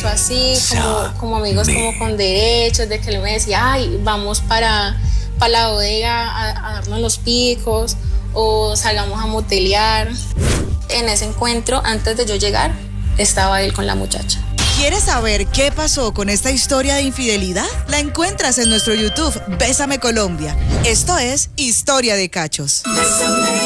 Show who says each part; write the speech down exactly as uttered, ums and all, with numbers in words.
Speaker 1: empezó así, como, como amigos como con derechos, de que él me decía, ay, vamos para, para la bodega a, a darnos los picos, o salgamos a motelear. En ese encuentro, antes de yo llegar, estaba él con la muchacha.
Speaker 2: ¿Quieres saber qué pasó con esta historia de infidelidad? La encuentras en nuestro YouTube, Bésame Colombia. Esto es Historia de Cachos. Bésame.